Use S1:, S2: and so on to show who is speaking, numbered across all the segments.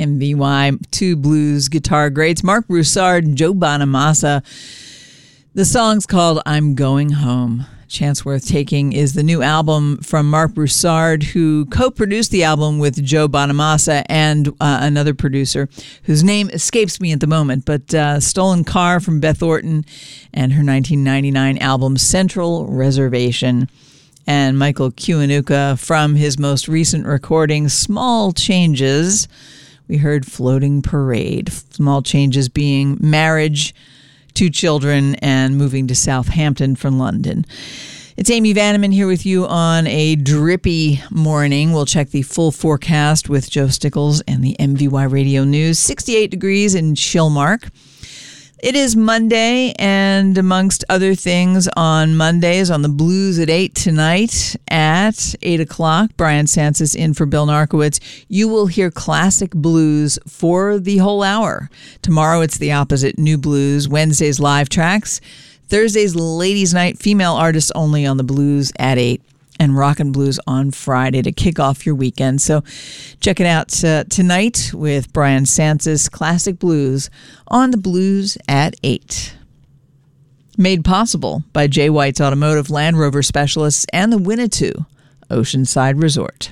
S1: MVY, two blues guitar greats, Marc Broussard and Joe Bonamassa. The song's called I'm Going Home. Chance Worth Taking is the new album from Marc Broussard, who co-produced the album with Joe Bonamassa and another producer whose name escapes me at the moment, but Stolen Car from Beth Orton and her 1999 album Central Reservation. And Michael Kiwanuka from his most recent recording, Small Changes. We heard Floating Parade. Small changes being marriage, 2 children, and moving to Southampton from London. It's Amy Vanneman here with you on a drippy morning. We'll check the full forecast with Joe Stickles and the MVY Radio News. 68 degrees in Chilmark. It is Monday, and amongst other things, on Mondays on the Blues at 8 tonight at 8 o'clock, Brian Sansis in for Bill Narkowitz. You will hear classic blues for the whole hour. Tomorrow it's the opposite, new blues. Wednesday's live tracks. Thursday's ladies' night, female artists only on the Blues at 8. And Rockin' Blues on Friday to kick off your weekend. So check it out tonight with Brian Sansis, Classic Blues on the Blues at 8. Made possible by Jay White's Automotive, Land Rover Specialists, and the Winnetou Oceanside Resort.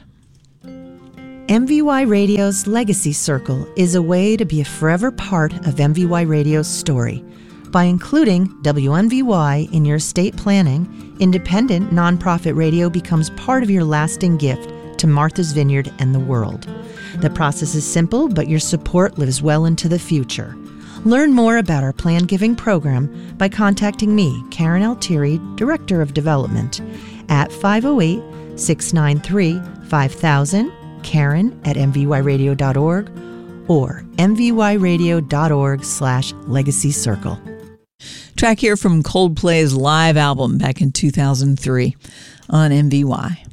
S2: MVY Radio's Legacy Circle is a way to be a forever part of MVY Radio's story. By including WMVY in your estate planning, independent nonprofit radio becomes part of your lasting gift to Martha's Vineyard and the world. The process is simple, but your support lives well into the future. Learn more about our plan giving program by contacting me, Karen Altieri, Director of Development, at 508-693-5000, Karen@mvyradio.org, or mvyradio.org/Legacy Circle.
S1: Track here from Coldplay's live album back in 2003 on MVY.